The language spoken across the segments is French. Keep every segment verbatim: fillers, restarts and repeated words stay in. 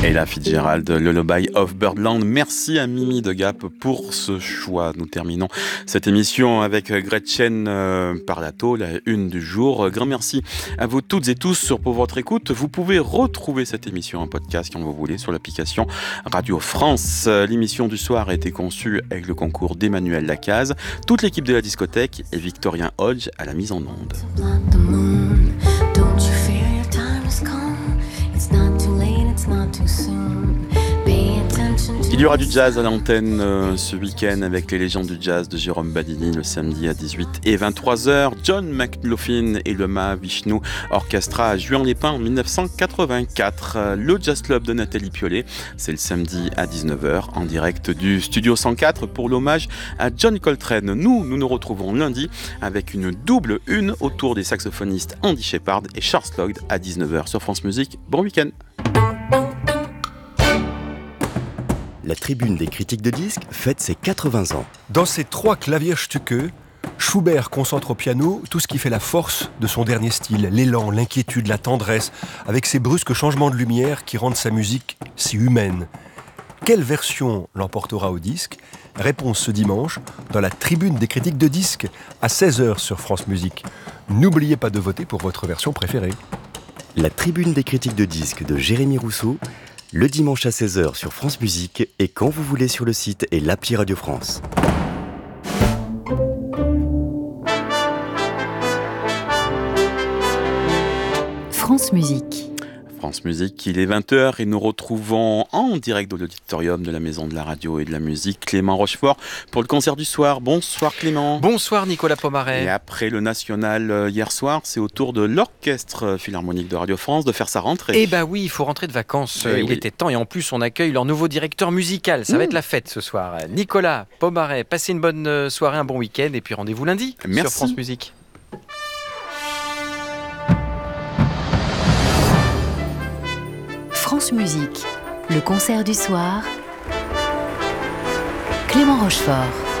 Ella Fitzgerald, Lullaby of Birdland. Merci à Mimi de Gap pour ce choix. Nous terminons cette émission avec Gretchen euh, Parlato, la une du jour. Grand merci à vous toutes et tous pour votre écoute. Vous pouvez retrouver cette émission en podcast quand vous voulez sur l'application Radio France. L'émission du soir a été conçue avec le concours d'Emmanuel Lacaze. Toute l'équipe de la discothèque et Victorien Hodge à la mise en onde. Il y aura du jazz à l'antenne euh, ce week-end avec les légendes du jazz de Jérôme Badini le samedi à dix-huit et vingt-trois heures. John McLaughlin et le Mahavishnu Orchestra à Juan-les-Pins en dix-neuf cent quatre-vingt-quatre. Le Jazz Club de Nathalie Piollet, c'est le samedi à dix-neuf heures en direct du Studio cent quatre pour l'hommage à John Coltrane. Nous, nous nous retrouvons lundi avec une double une autour des saxophonistes Andy Shepard et Charles Lloyd à dix-neuf heures sur France Musique. Bon week-end. La tribune des critiques de disques fête ses quatre-vingts ans. Dans ses trois claviers stuckeux, Schubert concentre au piano tout ce qui fait la force de son dernier style, l'élan, l'inquiétude, la tendresse, avec ses brusques changements de lumière qui rendent sa musique si humaine. Quelle version l'emportera au disque ? Réponse ce dimanche dans la tribune des critiques de disques à seize heures sur France Musique. N'oubliez pas de voter pour votre version préférée. La tribune des critiques de disques de Jérémy Rousseau, le dimanche à seize heures sur France Musique et quand vous voulez sur le site et l'appli Radio France. France Musique. France Musique, il est vingt heures et nous retrouvons en direct de l'auditorium de la Maison de la Radio et de la Musique Clément Rochefort pour le concert du soir. Bonsoir Clément. Bonsoir Nicolas Pomaret. Et après le National euh, hier soir, c'est au tour de l'Orchestre Philharmonique de Radio France de faire sa rentrée. Eh bah oui, il faut rentrer de vacances, Eh il oui. était temps et en plus on accueille leur nouveau directeur musical, ça mmh. va être la fête ce soir. Nicolas Pomaret, passez une bonne soirée, un bon week-end et puis rendez-vous lundi Merci. sur France Musique. France Musique, le concert du soir. Clément Rochefort.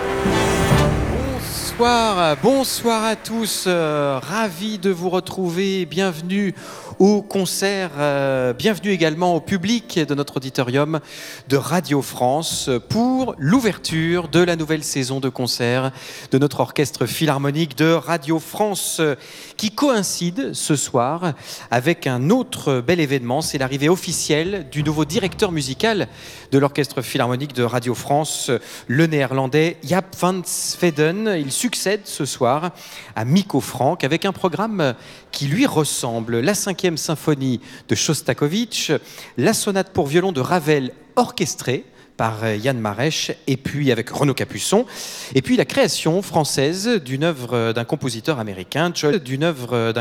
Bonsoir, bonsoir à tous, euh, ravi de vous retrouver, bienvenue au concert, euh, bienvenue également au public de notre auditorium de Radio France pour l'ouverture de la nouvelle saison de concert de notre orchestre philharmonique de Radio France qui coïncide ce soir avec un autre bel événement, c'est l'arrivée officielle du nouveau directeur musical de l'orchestre philharmonique de Radio France, le néerlandais Jaap van Zweden. Il succède ce soir à Mikko Franck avec un programme qui lui ressemble, la cinquième symphonie de Shostakovich, la sonate pour violon de Ravel orchestrée par Yann Marèche et puis avec Renaud Capuçon, et puis la création française d'une œuvre d'un compositeur américain, d'une œuvre d'un